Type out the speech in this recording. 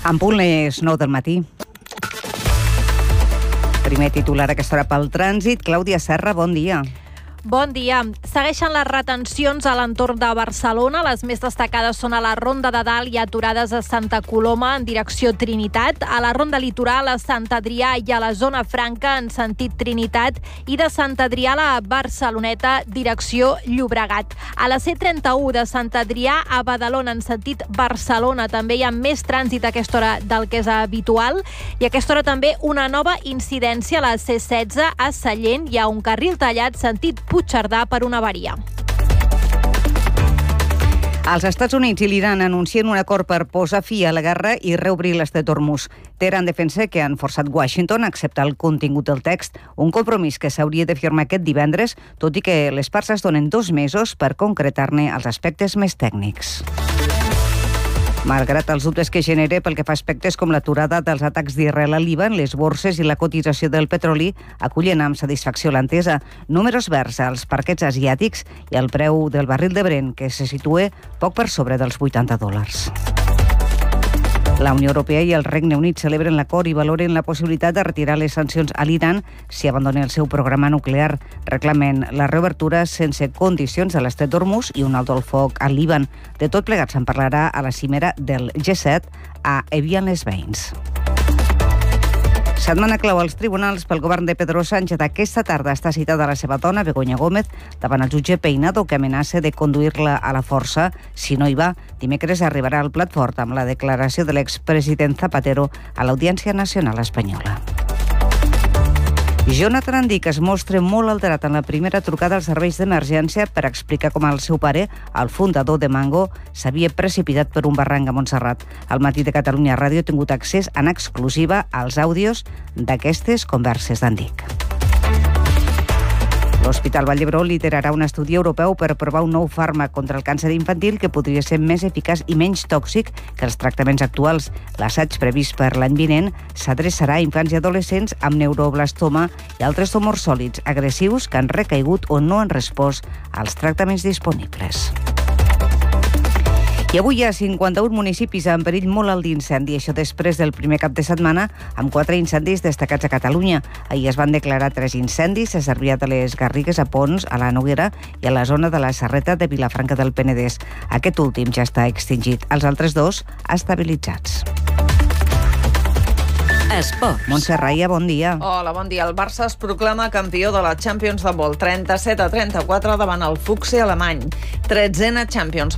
En punt les 9 del matí. Primer titular a aquesta hora pel trànsit. Clàudia Serra, bon dia. Bon dia. Segueixen les retencions a l'entorn de Barcelona. Les més destacades són a la Ronda de Dalt i aturades a Santa Coloma en direcció Trinitat, a la Ronda Litoral a Sant Adrià i a la Zona Franca en sentit Trinitat i de Sant Adrià a la Barceloneta direcció Llobregat. A la C31 de Sant Adrià a Badalona en sentit Barcelona també hi ha més trànsit a aquesta hora del que és habitual i a aquesta hora també una nova incidència a la C16 a Sallent. Hi ha un carril tallat sentit Puigcerdà per una avaria. Els Estats Units i l'Iran anuncien un acord per posar fi a la guerra i reobrir l'estret d'Hormuz. Teheran defensa que han forçat Washington a acceptar el contingut del text, un compromís que s'hauria de firmar aquest divendres, tot i que les parts es donen 2 mesos per concretar-ne els aspectes més tècnics. Malgrat els dubtes que genera pel que fa a aspectes com l'aturada dels atacs d'Israel al Líban, les borses i la cotització del petroli acullen amb satisfacció l'entesa. Números verds als parquets asiàtics i el preu del barril de Brent, que se situa poc per sobre dels $80. La Unió Europea i el Regne Unit celebren l'acord i valoren la possibilitat de retirar les sancions a l'Iran si abandona el seu programa nuclear. Reclamen la reobertura sense condicions de l'estret d'Hormuz i un alto al foc al Líban. De tot plegat se'n parlarà a la cimera del G7 a Evian-les-Bains. Setmana clau als tribunals pel govern de Pedro Sánchez. Aquesta tarda està citada la seva dona, Begoña Gómez, davant el jutge Peinado, que amenaça de conduir-la a la força si no hi va. Dimecres arribarà al plat fort amb la declaració de l'expresident Zapatero a l'Audiència Nacional Espanyola. Jonathan Andic es mostra molt alterat en la primera trucada als serveis d'emergència per explicar com el seu pare, el fundador de Mango, s'havia precipitat per un barranc a Montserrat. Al Matí de Catalunya Ràdio ha tingut accés en exclusiva als àudios d'aquestes converses d'Andic. L'Hospital Vall d'Hebron liderarà un estudi europeu per provar un nou fàrmac contra el càncer infantil que podria ser més eficaç i menys tòxic que els tractaments actuals. L'assaig previst per l'any vinent s'adreçarà a infants i adolescents amb neuroblastoma i altres tumors sòlids agressius que han recaigut o no han respost als tractaments disponibles. I avui hi ha 51 municipis en perill molt alt d'incendi, això després del primer cap de setmana amb 4 incendis destacats a Catalunya. Ahir es van declarar 3 incendis a Cervià de les Garrigues, a Pons, a la Noguera i a la zona de la Serreta de Vilafranca del Penedès. Aquest últim ja està extingit, els altres 2 estabilitzats. Esports. Montse Raia, bon dia. Hola, bon dia. El Barça es proclama campió de la Champions de vol 37-34 davant el Fuchse alemany. 13a Champions